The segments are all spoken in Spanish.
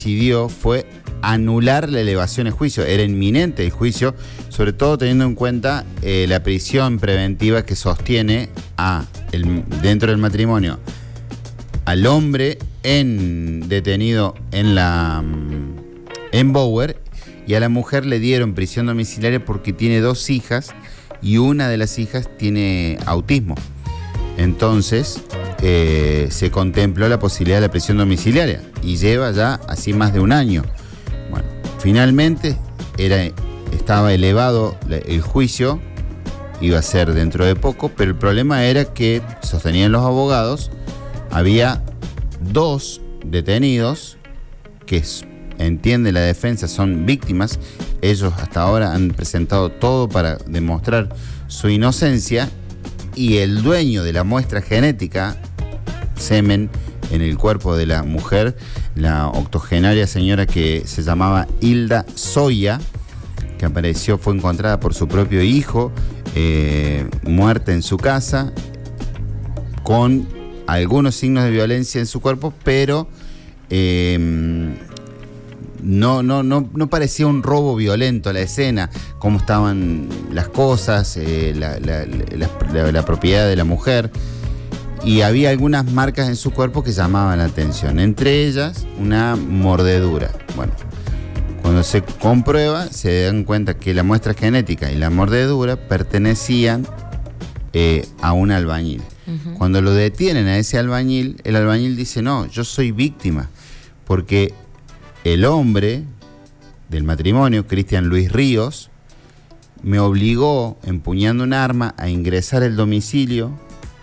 decidió fue anular la elevación en juicio. Era inminente el juicio, sobre todo teniendo en cuenta la prisión preventiva que sostiene dentro del matrimonio al hombre detenido en Bower, y a la mujer le dieron prisión domiciliaria porque tiene 2 hijas y una de las hijas tiene autismo. Entonces se contempló la posibilidad de la prisión domiciliaria y lleva ya así más de 1 año. Bueno, finalmente estaba elevado el juicio, iba a ser dentro de poco, pero el problema era que, sostenían los abogados, había 2 detenidos que, entiende la defensa, son víctimas. Ellos hasta ahora han presentado todo para demostrar su inocencia, y el dueño de la muestra genética, semen en el cuerpo de la mujer, la octogenaria señora que se llamaba Hilda Soya, que fue encontrada por su propio hijo, muerta en su casa, con algunos signos de violencia en su cuerpo, pero no parecía un robo violento la escena, cómo estaban las cosas, la propiedad de la mujer, y había algunas marcas en su cuerpo que llamaban la atención, entre ellas una mordedura. Bueno, cuando se comprueba, se dan cuenta que la muestra genética y la mordedura pertenecían a un albañil. Uh-huh. Cuando lo detienen a ese albañil, el albañil dice: no, yo soy víctima, porque el hombre del matrimonio, Cristian Luis Ríos, me obligó, empuñando un arma, a ingresar al domicilio,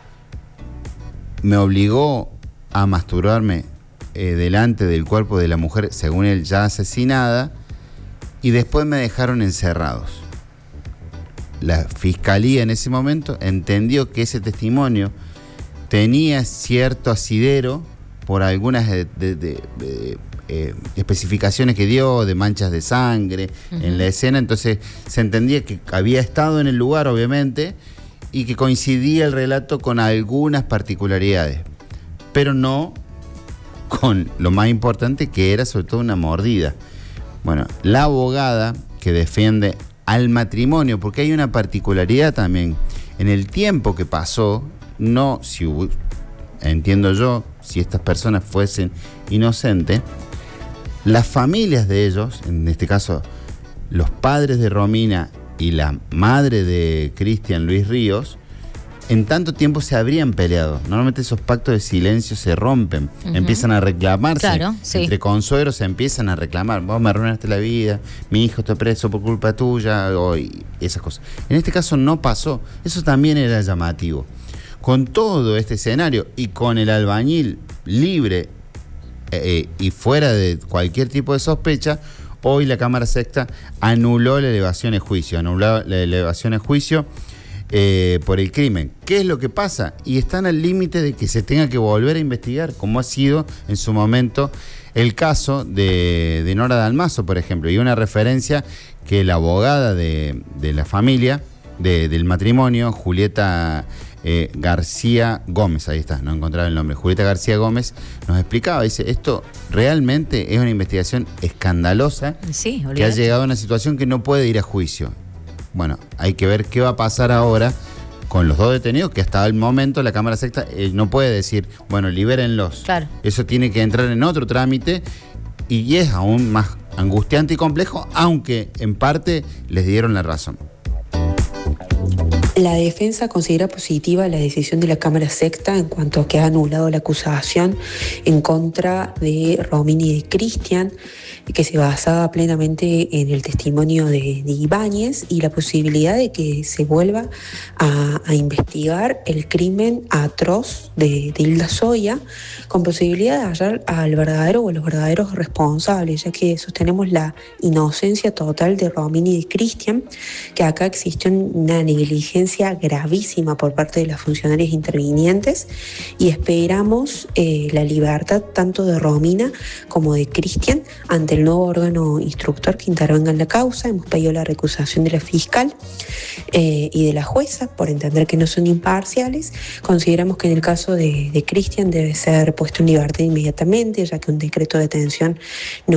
me obligó a masturbarme delante del cuerpo de la mujer, según él, ya asesinada, y después me dejaron encerrados. La fiscalía en ese momento entendió que ese testimonio tenía cierto asidero por algunas especificaciones que dio de manchas de sangre en la escena. Entonces se entendía que había estado en el lugar, obviamente, y que coincidía el relato con algunas particularidades, pero no con lo más importante, que era sobre todo una mordida. Bueno, la abogada que defiende al matrimonio, porque hay una particularidad también en el tiempo que pasó, entiendo yo, si estas personas fuesen inocentes, las familias de ellos, en este caso los padres de Romina y la madre de Cristian Luis Ríos, en tanto tiempo se habrían peleado. Normalmente esos pactos de silencio se rompen, empiezan a reclamarse. Claro, sí. Entre consuegros se empiezan a reclamar: vos me arruinaste la vida, mi hijo está preso por culpa tuya, y esas cosas. En este caso no pasó. Eso también era llamativo. Con todo este escenario y con el albañil libre y fuera de cualquier tipo de sospecha, hoy la Cámara Sexta anuló la elevación en juicio. Por el crimen. ¿Qué es lo que pasa? Y están al límite de que se tenga que volver a investigar, como ha sido en su momento el caso de Nora Dalmazo, por ejemplo. Y una referencia que la abogada de la familia, del matrimonio, Julieta García Gómez, ahí está, no encontraba el nombre, Julieta García Gómez, nos explicaba, dice: esto realmente es una investigación escandalosa, sí, que ha llegado a una situación que no puede ir a juicio. Bueno, hay que ver qué va a pasar ahora con los 2 detenidos, que hasta el momento la Cámara Sexta no puede decir: bueno, libérenlos. Claro. Eso tiene que entrar en otro trámite, y es aún más angustiante y complejo, aunque en parte les dieron la razón. La defensa considera positiva la decisión de la Cámara Sexta en cuanto a que ha anulado la acusación en contra de Romina y de Cristian, que se basaba plenamente en el testimonio de Ibáñez, y la posibilidad de que se vuelva a investigar el crimen atroz de Hilda Soya, con posibilidad de hallar al verdadero o a los verdaderos responsables, ya que sostenemos la inocencia total de Romina y de Cristian, que acá existió una negligencia negligencia gravísima por parte de las funcionarias intervinientes y esperamos la libertad tanto de Romina como de Cristian ante el nuevo órgano instructor que intervenga en la causa. Hemos pedido la recusación de la fiscal y de la jueza por entender que no son imparciales. Consideramos que en el caso de Cristian debe ser puesto en libertad inmediatamente, ya que un decreto de detención no